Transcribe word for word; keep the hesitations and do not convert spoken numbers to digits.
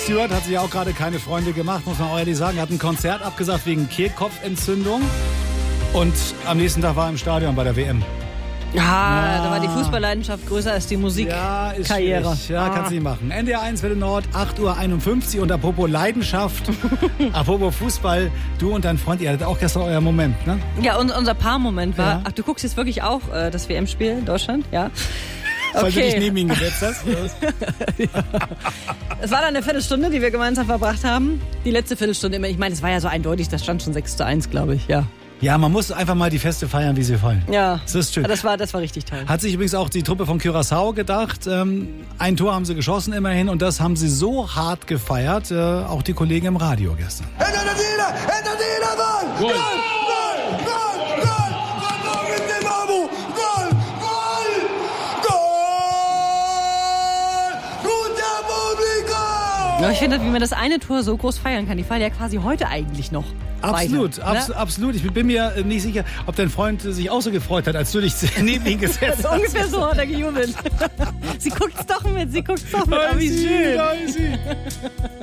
Stewart hat sich ja auch gerade keine Freunde gemacht, muss man auch ehrlich sagen. Er hat ein Konzert abgesagt wegen Kehlkopfentzündung. Und am nächsten Tag war er im Stadion bei der W M. Ja, Ah. da war die Fußballleidenschaft größer als die Ja, ist Musikkarriere. schwierig. Ja, Ah. kannst du nicht machen. N D R eins Welle Nord, acht Uhr einundfünfzig. Und apropos Leidenschaft, apropos Fußball, du und dein Freund, ihr hattet auch gestern euer Moment, ne? Ja, und unser Paarmoment war, Ja. ach, du guckst jetzt wirklich auch äh, das W M-Spiel in Deutschland? Ja. Weil du dich Okay. neben ihn gesetzt hast. Es war dann eine Viertelstunde, die wir gemeinsam verbracht haben. Die letzte Viertelstunde immer. Ich meine, es war ja so eindeutig, das stand schon sechs zu eins, glaube ich, ja. Ja, man muss einfach mal die Feste feiern, wie sie fallen. Ja, Das ist schön. das war, das war richtig toll. Hat sich übrigens auch die Truppe von Curaçao gedacht. Ähm, ein Tor haben sie geschossen immerhin und das haben sie so hart gefeiert, äh, auch die Kollegen im Radio gestern. Entertainer! Entertainer! Gol! Gol! Gol! Gol! Gol! Gol! Mit dem Abu! Gol! Gol! Gol! Guter Publikum! Ja, ich finde, wie man das eine Tor so groß feiern kann. Die feiern ja quasi heute eigentlich noch. Absolut, weiter, abs- ne? absolut. Ich bin mir äh, nicht sicher, ob dein Freund äh, sich auch so gefreut hat, als du dich neben ihn gesetzt hast. Ungefähr so hat er gejubelt. Sie guckt's doch mit, sie guckt's doch mit. Oh, wie schön. Da ist sie.